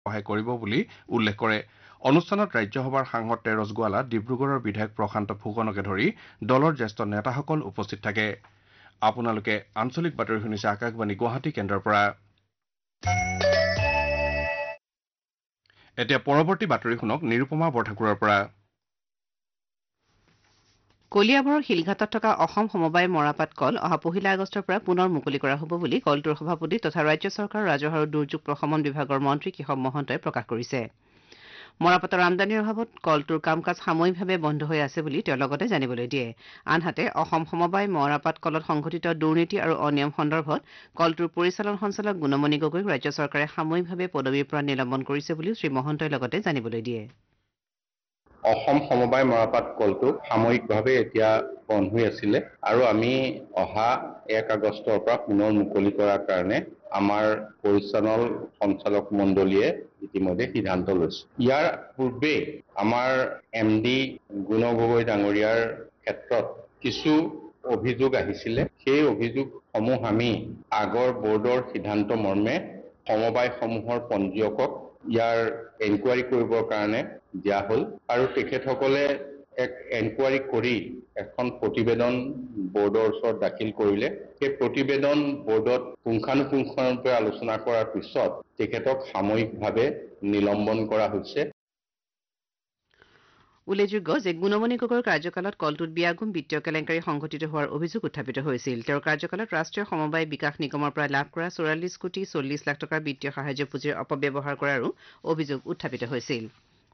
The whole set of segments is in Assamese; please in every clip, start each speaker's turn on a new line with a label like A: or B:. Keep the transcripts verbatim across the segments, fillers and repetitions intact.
A: সহায় কৰিব বুলি উল্লেখ কৰে অনুষ্ঠানত ৰাজ্যসভাৰ সাংসদ তেৰছ গোৱালা ডিব্ৰুগড়ৰ বিধায়ক প্ৰশান্ত ফুকনকে ধৰি দলৰ জ্যেষ্ঠ নেতাসকল উপস্থিত থাকে আপোনালোকে আঞ্চলিক বাতৰি শুনিছে আকাশবাণী গুৱাহাটী কেন্দ্ৰৰ পৰা এতিয়া পৰৱৰ্তী বাতৰি শুনক নিৰুপমা বৰঠাকুৰৰ পৰা
B: কলিয়াবৰৰ শিলঘাটত থকা অসম সমবায় মৰাপাট কল অহা পহিলা আগষ্টৰ পৰা পুনৰ মুকলি কৰা হ'ব বুলি কলটোৰ সভাপতি তথা ৰাজ্য চৰকাৰৰ ৰাজহ আৰু দুৰ্যোগ প্ৰশমন বিভাগৰ মন্ত্ৰী কেশৱ মহন্তই প্ৰকাশ কৰিছে মৰাপাটৰ আমদানিৰ অভাৱত কলটোৰ কাম কাজ সাময়িকভাৱে বন্ধ হৈ আছে বুলি তেওঁ লগতে জানিবলৈ দিয়ে আনহাতে অসম সমবায় মৰাপাট কলত সংঘটিত দুৰ্নীতি আৰু অনিয়ম সন্দৰ্ভত কলটোৰ পৰিচালন সঞ্চালক গুণমণি গগৈক ৰাজ্য চৰকাৰে সাময়িকভাৱে পদবীৰ পৰা নিলম্বন কৰিছে বুলিও শ্ৰীমহন্তই লগতে জানিবলৈ দিয়ে
C: অসম সমবায় মৰাপাট কলটো সাময়িকভাৱে এতিয়া বন্ধ হৈ আছিলে আৰু আমি অহা এক আগষ্টৰ পৰা পুনৰ মুকলি কৰাৰ কাৰণে আমাৰ পৰিচালন সঞ্চালক মণ্ডলীয়ে ইতিমধ্যে সিদ্ধান্ত লৈছে ইয়াৰ পূৰ্বে আমাৰ এম ডি গুণ গগৈ ডাঙৰীয়াৰ ক্ষেত্ৰত কিছু অভিযোগ আহিছিলে সেই অভিযোগসমূহ আমি আগৰ বৰ্ডৰ সিদ্ধান্ত মৰ্মে সমবায়সমূহৰ পঞ্জীয়কক ইয়াৰ এনকুৱাৰী কৰিবৰ কাৰণে দিয়া হ'ল আৰু তেখেতসকলে এক এনকুৱাৰী কৰি এখন প্ৰতিবেদন বৰ্ডৰ ওচৰত দাখিল কৰিলে সেই প্ৰতিবেদন বৰ্ডত পুংখানুপুংখৰূপে আলোচনা কৰাৰ পিছত তেখেতক সাময়িকভাৱে নিলম্বন কৰা হৈছে
B: উল্লেখযোগ্য যে গুণমণি গগৈৰ কাৰ্যকালত কলটোত বিয়াগুম বিত্তীয় কেলেংকাৰী সংঘটিত হোৱাৰ অভিযোগ উত্থাপিত হৈছিল তেওঁৰ কাৰ্যকালত ৰাষ্ট্ৰীয় সমবায় বিকাশ নিগমৰ পৰা লাভ কৰা চৌৰাল্লিছ কোটি চল্লিছ লাখ টকাৰ বিত্তীয় সাহায্য পুঁজিৰ অপব্যৱহাৰ কৰাৰো অভিযোগ উত্থাপিত হৈছিল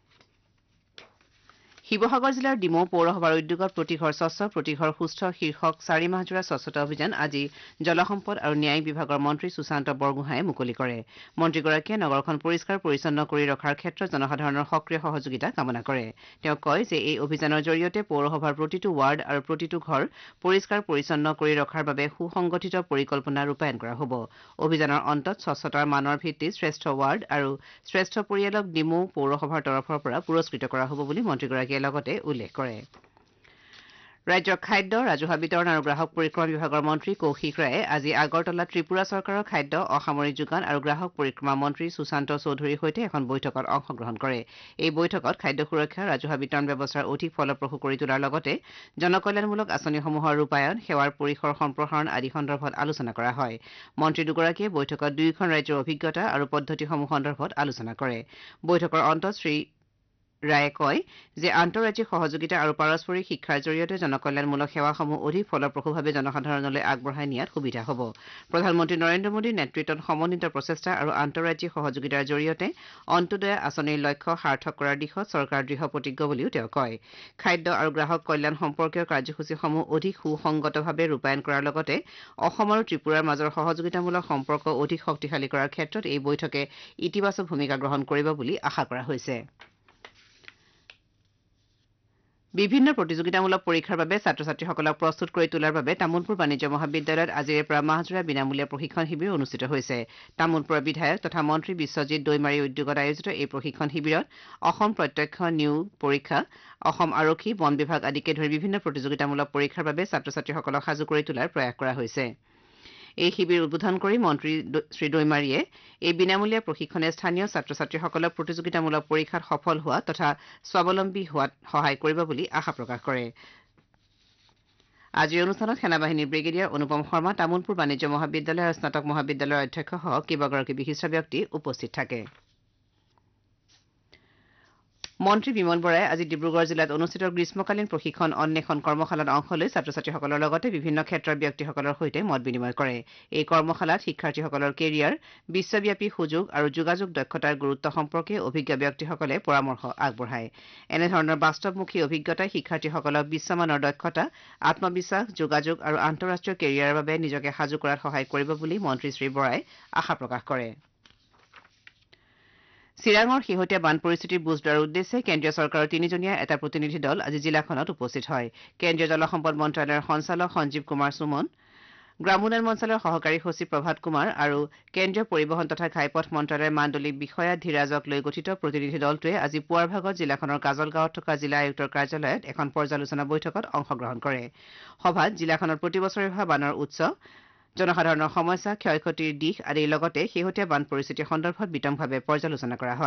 B: শিৱসাগৰ জিলাৰ ডিমৌ পৌৰসভাৰ উদ্যোগত প্ৰতিঘৰ স্বচ্ছ প্ৰতিঘৰ সুস্থ শীৰ্ষক চাৰি মাহজোৰা স্বচ্ছতা অভিযান আজি জলসম্পদ আৰু ন্যায় বিভাগৰ মন্ত্ৰী সুশান্ত বৰগোহাঁয়ে মুকলি কৰে মন্ত্ৰীগৰাকীয়ে নগৰখন পৰিষ্কাৰ পৰিচ্ছন্ন কৰি ৰখাৰ ক্ষেত্ৰত জনসাধাৰণৰ সক্ৰিয় সহযোগিতা কামনা কৰে তেওঁ কয় যে এই অভিযানৰ জৰিয়তে পৌৰসভাৰ প্ৰতিটো ৱাৰ্ড আৰু প্ৰতিটো ঘৰ পৰিষ্কাৰ পৰিচ্ছন্ন কৰি ৰখাৰ বাবে সুসংগঠিত পৰিকল্পনা ৰূপায়ণ কৰা হ'ব অভিযানৰ অন্তত স্বচ্ছতাৰ মানৰ ভিত্তিত শ্ৰেষ্ঠ ৱাৰ্ড আৰু শ্ৰেষ্ঠ পৰিয়ালক ডিমৌ পৌৰসভাৰ তৰফৰ পৰা পুৰস্কৃত কৰা হ'ব বুলি মন্ত্ৰীগৰাকীয়ে লগতে উল্লেখ কৰে ৰাজ্যৰ খাদ্য ৰাজহুৱা বিতৰণ আৰু গ্ৰাহক পৰিক্ৰমা বিভাগৰ মন্ত্ৰী কৌশিক ৰায়ে আজি আগৰতলাত ত্ৰিপুৰা চৰকাৰৰ খাদ্য অসামৰিক যোগান আৰু গ্ৰাহক পৰিক্ৰমা মন্ত্ৰী সুশান্ত চৌধুৰীৰ সৈতে এখন বৈঠকত অংশগ্ৰহণ কৰে এই বৈঠকত খাদ্য সুৰক্ষা ৰাজহুৱা বিতৰণ ব্যৱস্থাৰ অধিক ফলপ্ৰসূ কৰি তোলাৰ লগতে জনকল্যাণমূলক আঁচনিসমূহৰ ৰূপায়ণ সেৱাৰ পৰিসৰ সম্প্ৰসাৰণ আদি সন্দৰ্ভত আলোচনা কৰা হয় মন্ত্ৰী দুগৰাকীয়ে বৈঠকত দুয়োখন ৰাজ্যৰ অভিজ্ঞতা আৰু পদ্ধতিসমূহ সন্দৰ্ভত আলোচনা কৰে বৈঠকৰ অন্তত শ্ৰী ৰায়ে কয় যে আন্তঃৰাজ্যিক সহযোগিতা আৰু পাৰস্পৰিক শিক্ষাৰ জৰিয়তে জনকল্যাণমূলক সেৱাসমূহ অধিক ফলপ্ৰসূভাৱে জনসাধাৰণলৈ আগবঢ়াই নিয়াত সুবিধা হ'ব প্ৰধানমন্ত্ৰী নৰেন্দ্ৰ মোদীৰ নেতৃত্বত সমন্বিত প্ৰচেষ্টা আৰু আন্তঃৰাজ্যিক সহযোগিতাৰ জৰিয়তে অন্ত্যোদয় আঁচনিৰ লক্ষ্য সাৰ্থক কৰাৰ দিশত চৰকাৰ দৃঢ় প্ৰতিজ্ঞ বুলিও তেওঁ কয় খাদ্য আৰু গ্ৰাহক কল্যাণ সম্পৰ্কীয় কাৰ্যসূচীসমূহ অধিক সুসংগতভাৱে ৰূপায়ণ কৰাৰ লগতে অসম আৰু ত্ৰিপুৰাৰ মাজৰ সহযোগিতামূলক সম্পৰ্ক অধিক শক্তিশালী কৰাৰ ক্ষেত্ৰত এই বৈঠকে ইতিবাচক ভূমিকা গ্ৰহণ কৰিব বুলি আশা কৰা হৈছে বিভিন্ন প্ৰতিযোগিতামূলক পৰীক্ষাৰ বাবে ছাত্ৰ ছাত্ৰীসকলক প্ৰস্তুত কৰি তোলাৰ বাবে তামুলপুৰ বাণিজ্য মহাবিদ্যালয়ত আজিৰে পৰা মাহজোৰা বিনামূলীয়া প্ৰশিক্ষণ শিবিৰ অনুষ্ঠিত হৈছে তামুলপুৰৰ বিধায়ক তথা মন্ত্ৰী বিশ্বজিৎ দৈমাৰী উদ্যোগত আয়োজিত এই প্ৰশিক্ষণ শিবিৰত অসম প্ৰত্যক্ষ নিয়োগ পৰীক্ষা অসম আৰক্ষী বন বিভাগ আদিকে ধৰি বিভিন্ন প্ৰতিযোগিতামূলক পৰীক্ষাৰ বাবে ছাত্ৰ ছাত্ৰীসকলক সাজু কৰি তোলাৰ প্ৰয়াস কৰা হৈছে এই শিবিৰ উদ্বোধন কৰি মন্ত্ৰী শ্ৰী দৈমাৰীয়ে এই বিনামূলীয়া প্ৰশিক্ষণে স্থানীয় ছাত্ৰ ছাত্ৰীসকলক প্ৰতিযোগিতামূলক পৰীক্ষাত সফল হোৱা তথা স্বাৱলম্বী হোৱাত সহায় কৰিব বুলি আশা প্ৰকাশ কৰে আজিৰ অনুষ্ঠানত সেনাবাহিনীৰ ব্ৰিগেডিয়াৰ অনুপম শৰ্মা তামুলপুৰ বাণিজ্য মহাবিদ্যালয় আৰু স্নাতক মহাবিদ্যালয়ৰ অধ্যক্ষসহ কেইবাগৰাকী বিশিষ্ট ব্যক্তি উপস্থিত থাকে মন্ত্ৰী বিমল বৰাই আজি ডিব্ৰুগড় জিলাত অনুষ্ঠিত গ্ৰীষ্মকালীন প্ৰশিক্ষণ অন্বেষণ কৰ্মশালাত অংশ লৈ ছাত্ৰ ছাত্ৰীসকলৰ লগতে বিভিন্ন ক্ষেত্ৰৰ ব্যক্তিসকলৰ সৈতে মত বিনিময় কৰে এই কৰ্মশালাত শিক্ষাৰ্থীসকলৰ কেৰিয়াৰ বিশ্বব্যাপী সুযোগ আৰু যোগাযোগ দক্ষতাৰ গুৰুত্ব সম্পৰ্কে অভিজ্ঞ ব্যক্তিসকলে পৰামৰ্শ আগবঢ়ায় এনেধৰণৰ বাস্তৱমুখী অভিজ্ঞতাই শিক্ষাৰ্থীসকলক বিশ্বমানৰ দক্ষতা আত্মবিশ্বাস যোগাযোগ আৰু আন্তঃৰাষ্ট্ৰীয় কেৰিয়াৰৰ বাবে নিজকে সাজু কৰাত সহায় কৰিব বুলি মন্ত্ৰী শ্ৰী বৰাই আশা প্ৰকাশ কৰে চিৰাঙৰ শেহতীয়া বান পৰিস্থিতিৰ বুজ লোৱাৰ উদ্দেশ্যে কেন্দ্ৰীয় চৰকাৰৰ তিনিজনীয়া এটা প্ৰতিনিধি দল আজি জিলাখনত উপস্থিত হয় কেন্দ্ৰীয় জলসম্পদ মন্ত্ৰালয়ৰ সঞ্চালক সঞ্জীৱ কুমাৰ সুমন গ্ৰামোন্নয়ন মন্ত্ৰালয়ৰ সহকাৰী সচিব প্ৰভাত কুমাৰ আৰু কেন্দ্ৰীয় পৰিবহণ তথা ঘাইপথ মন্ত্ৰালয়ৰ মাণ্ডলিক বিষয়া ধীৰাজক লৈ গঠিত প্ৰতিনিধি দলটোৱে আজি পুৱাৰ ভাগত জিলাখনৰ কাজলগাঁৱত থকা জিলা আয়ুক্তৰ কাৰ্যালয়ত এখন পৰ্যালোচনা বৈঠকত অংশগ্ৰহণ কৰে সভাত জিলাখনত প্ৰতিবছৰে হোৱা বানৰ উৎস জনসাধাৰণৰ সমস্যা ক্ষয় ক্ষতিৰ দিশ আদিৰ লগতে শেহতীয়া বান পৰিস্থিতিৰ সন্দৰ্ভত বিতংভাৱে পৰ্যালোচনা কৰা হয়